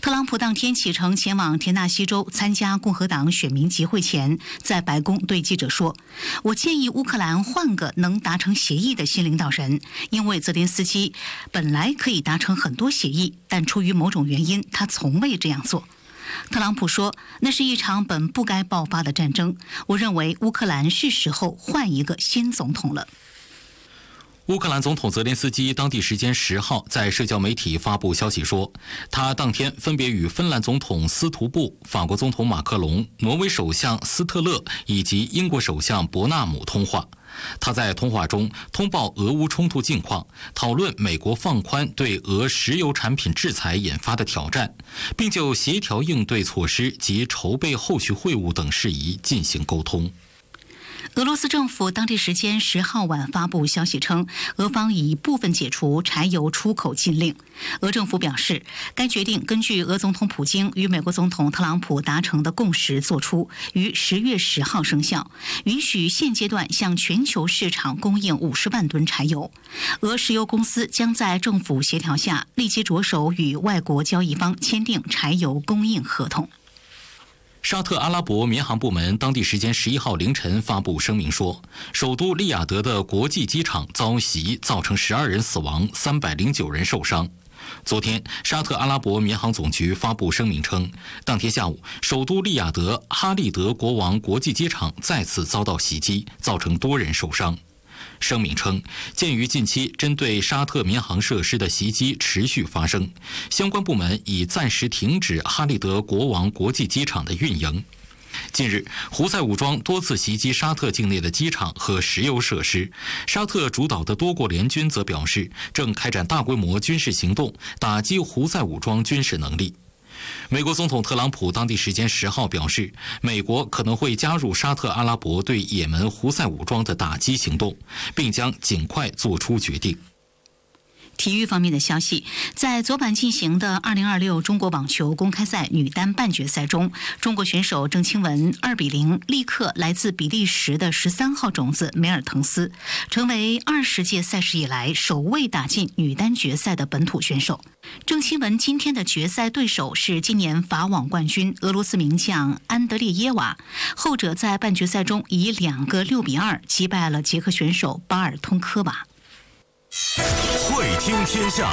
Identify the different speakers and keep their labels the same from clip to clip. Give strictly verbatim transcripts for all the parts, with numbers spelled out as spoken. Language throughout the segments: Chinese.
Speaker 1: 特朗普当天启程前往田纳西州参加共和党选民集会前，在白宫对记者说：“我建议乌克兰换个能达成协议的新领导人，因为泽连斯基本来可以达成很多协议，但出于某种原因，他从未这样做。”特朗普说：“那是一场本不该爆发的战争。我认为乌克兰是时候换一个新总统了。”
Speaker 2: 乌克兰总统泽连斯基当地时间十号在社交媒体发布消息说，他当天分别与芬兰总统斯图布、法国总统马克龙、挪威首相斯特勒以及英国首相伯纳姆通话。他在通话中通报俄乌冲突近况，讨论美国放宽对俄石油产品制裁引发的挑战，并就协调应对措施及筹备后续会晤等事宜进行沟通。
Speaker 1: 俄罗斯政府当地时间十号晚发布消息称，俄方已部分解除柴油出口禁令。俄政府表示，该决定根据俄总统普京与美国总统特朗普达成的共识作出，于十月十号生效，允许现阶段向全球市场供应五十万吨柴油。俄石油公司将在政府协调下立即着手与外国交易方签订柴油供应合同。
Speaker 2: 沙特阿拉伯民航部门当地时间十一号凌晨发布声明说，首都利雅得的国际机场遭袭，造成十二人死亡，三百零九人受伤。昨天，沙特阿拉伯民航总局发布声明称，当天下午，首都利雅得哈利德国王国际机场再次遭到袭击，造成多人受伤。声明称，鉴于近期针对沙特民航设施的袭击持续发生，相关部门已暂时停止哈利德国王国际机场的运营。近日，胡塞武装多次袭击沙特境内的机场和石油设施，沙特主导的多国联军则表示，正开展大规模军事行动，打击胡塞武装军事能力。美国总统特朗普当地时间十号表示，美国可能会加入沙特阿拉伯对也门胡塞武装的打击行动，并将尽快做出决定。
Speaker 1: 体育方面的消息，在昨晚进行的二零二六中国网球公开赛女单半决赛中，中国选手郑钦文二比零力克来自比利时的十三号种子梅尔滕斯，成为二十届赛事以来首位打进女单决赛的本土选手。郑钦文今天的决赛对手是今年法网冠军俄罗斯名将安德烈耶娃，后者在半决赛中以两个六比二击败了捷克选手巴尔通科娃。
Speaker 3: 会听天下。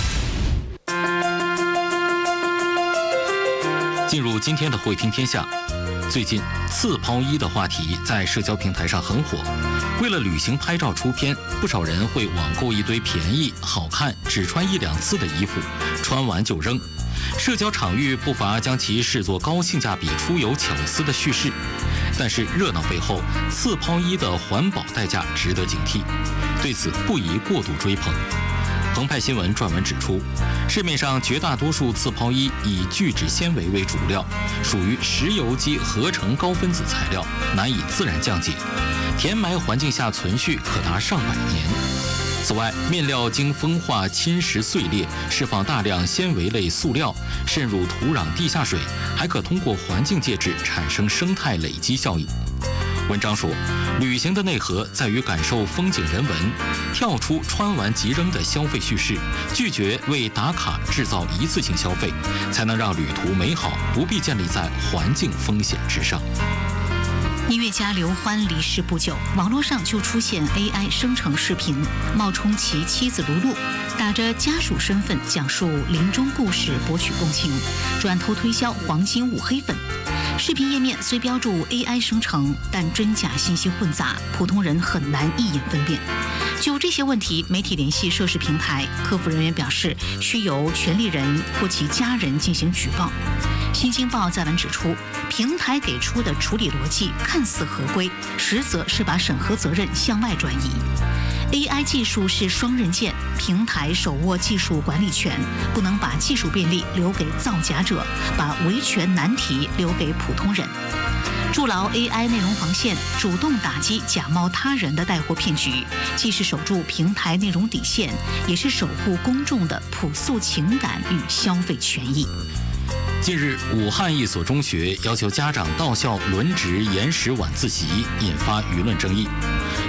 Speaker 2: 进入今天的会听天下，最近次抛衣的话题在社交平台上很火。为了旅行拍照出片，不少人会网购一堆便宜、好看、只穿一两次的衣服，穿完就扔。社交场域不乏将其视作高性价比、出游巧思的叙事。但是热闹背后，次抛衣的环保代价值得警惕，对此不宜过度追捧。澎湃新闻撰文指出，市面上绝大多数次抛衣以聚酯纤维为主料，属于石油基合成高分子材料，难以自然降解，填埋环境下存续可达上百年。此外，面料经风化侵蚀碎裂，释放大量纤维类塑料，渗入土壤、地下水，还可通过环境介质产生生态累积效应。文章说，旅行的内核在于感受风景人文，跳出穿完即扔的消费叙事，拒绝为打卡制造一次性消费，才能让旅途美好不必建立在环境风险之上。
Speaker 1: 音乐家刘欢离世不久，网络上就出现 A I 生成视频，冒充其妻子卢璐，打着家属身份讲述临终故事博取共情，转头推销黄金五黑粉。视频页面虽标注 A I 生成，但真假信息混杂，普通人很难一眼分辨。就这些问题，媒体联系涉事平台，客服人员表示需由权利人或其家人进行举报。新京报在文指出，平台给出的处理逻辑看似合规，实则是把审核责任向外转移。A I 技术是双刃剑，平台手握技术管理权，不能把技术便利留给造假者，把维权难题留给普通人。筑牢 A I 内容防线，主动打击假冒他人的带货骗局，既是守住平台内容底线，也是守护公众的朴素情感与消费权益。
Speaker 2: 近日，武汉一所中学要求家长到校轮值延时晚自习，引发舆论争议。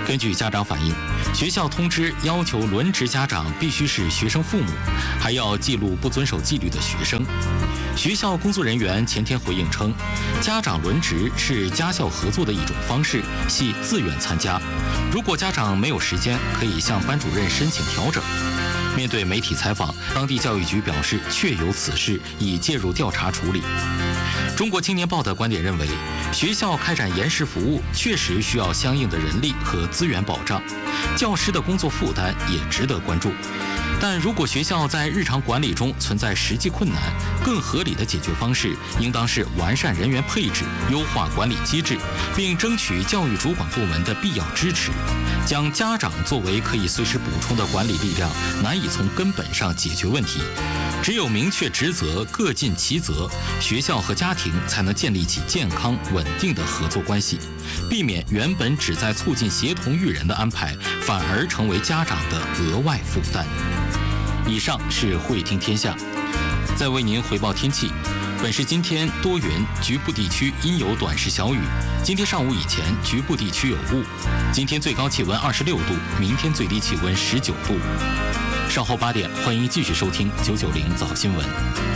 Speaker 2: 根据家长反映，学校通知要求轮值家长必须是学生父母，还要记录不遵守纪律的学生。学校工作人员前天回应称，家长轮值是家校合作的一种方式，系自愿参加。如果家长没有时间，可以向班主任申请调整。面对媒体采访，当地教育局表示确有此事，已介入调查处理。中国青年报的观点认为，学校开展延时服务确实需要相应的人力和资源保障，教师的工作负担也值得关注。但如果学校在日常管理中存在实际困难，更合理的解决方式应当是完善人员配置，优化管理机制，并争取教育主管部门的必要支持。将家长作为可以随时补充的管理力量，难以从根本上解决问题。只有明确职责，各尽其责，学校和家庭才能建立起健康稳定的合作关系，避免原本只在促进协同育人的安排，反而成为家长的额外负担。以上是慧听天下，再为您回报天气。本市今天多云，局部地区阴有短时小雨。今天上午以前，局部地区有雾。今天最高气温二十六度，明天最低气温十九度。稍后八点，欢迎继续收听九九零早新闻。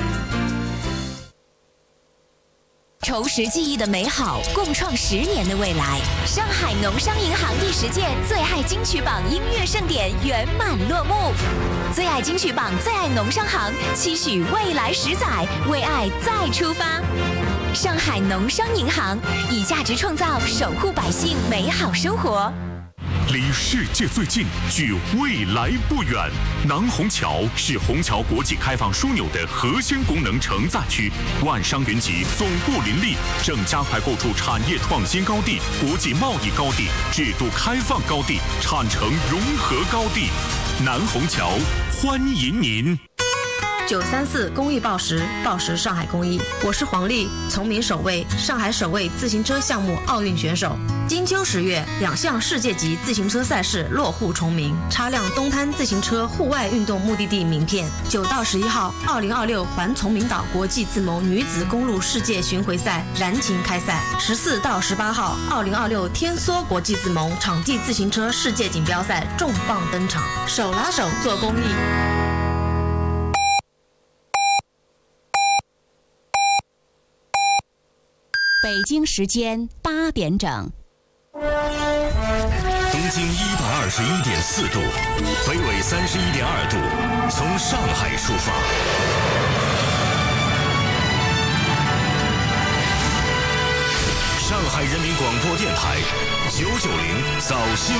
Speaker 4: 重拾记忆的美好，共创十年的未来。上海农商银行第十届最爱金曲榜音乐盛典圆满落幕。最爱金曲榜，最爱农商行，期许未来十载，为爱再出发。上海农商银行以价值创造，守护百姓美好生活。
Speaker 3: 离世界最近，距未来不远。南虹桥是虹桥国际开放枢纽的核心功能承载区，万商云集，总部林立，正加快构筑产业创新高地、国际贸易高地、制度开放高地、产城融合高地。南虹桥欢迎您。
Speaker 5: 九三四公益报时，报时上海公益，我是黄丽，从民首位，上海首位自行车项目奥运选手。金秋十月，两项世界级自行车赛事落户崇明，擦亮东滩自行车户外运动目的地名片。九到十一号，二零二六环崇明岛国际自盟女子公路世界巡回赛燃情开赛。十四到十八号，二零二六天梭国际自盟场地自行车世界锦标赛重磅登场，手拉手做公益。
Speaker 4: 北京时间八点整。
Speaker 3: 东经一百二十一点四度，北纬三十一点二度，从上海出发。上海人民广播电台九九零早新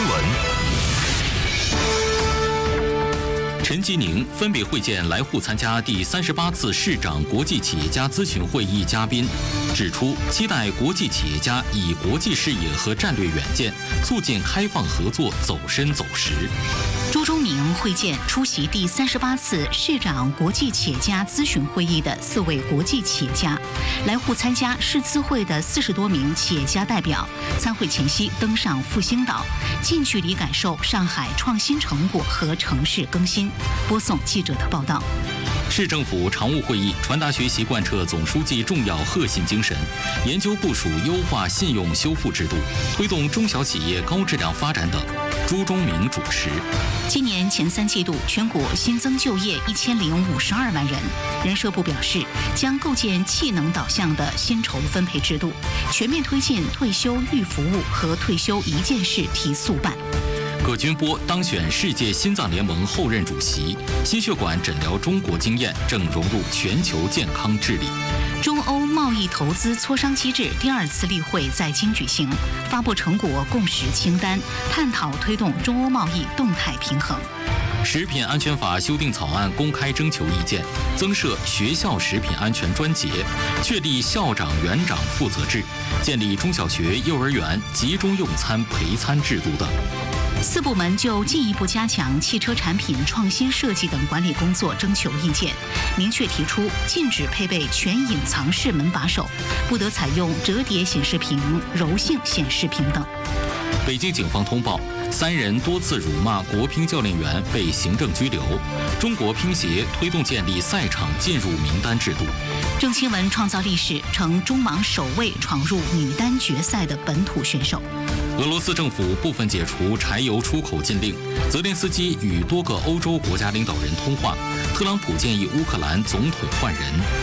Speaker 3: 闻。
Speaker 2: 陈吉宁分别会见来沪参加第三十八次市长国际企业家咨询会议嘉宾，指出期待国际企业家以国际视野和战略远见，促进开放合作走深走实。
Speaker 1: 朱忠明会见出席第三十八次市长国际企业家咨询会议的四位国际企业家。来沪参加世咨会的四十多名企业家代表，参会前夕登上复兴岛，近距离感受上海创新成果和城市更新。播送记者的报道。
Speaker 2: 市政府常务会议传达学习贯彻总书记重要核心精神，研究部署优化信用修复制度，推动中小企业高质量发展等。朱忠明主持。
Speaker 1: 今年前三季度，全国新增就业一千零五十二万人。人社部表示，将构建气能导向的薪酬分配制度，全面推进退休预服务和退休一件事提速办。
Speaker 2: 葛军波当选世界心脏联盟后任主席，心血管诊疗中国经验正融入全球健康治理。
Speaker 1: 中欧贸易投资磋商机制第二次例会在京举行，发布成果共识清单，探讨推动中欧贸易动态平衡。
Speaker 2: 食品安全法修订草案公开征求意见，增设学校食品安全专节，确立校长、园长负责制，建立中小学、幼儿园集中用餐陪餐制度等。
Speaker 1: 四部门就进一步加强汽车产品创新设计等管理工作征求意见，明确提出禁止配备全隐藏式门把手，不得采用折叠显示屏、柔性显示屏等。
Speaker 2: 北京警方通报，三人多次辱骂国乒教练员被行政拘留。中国乒协推动建立赛场进入名单制度。
Speaker 1: 郑钦文创造历史，成中网首位闯入女单决赛的本土选手。
Speaker 2: 俄罗斯政府部分解除柴油出口禁令，泽连斯基与多个欧洲国家领导人通话，特朗普建议乌克兰总统换人。